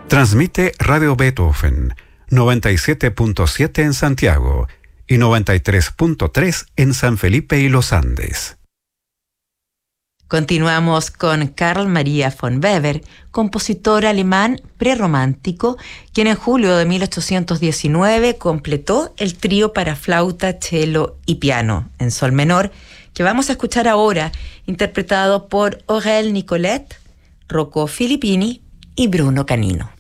Transmite Radio Beethoven, 97.7 en Santiago y 93.3 en San Felipe y Los Andes. Continuamos con Carl Maria von Weber, compositor alemán prerromántico, quien en julio de 1819 completó el trío para flauta, cello y piano en sol menor, que vamos a escuchar ahora, interpretado por Aurel Nicolet, Rocco Filippini y Bruno Canino.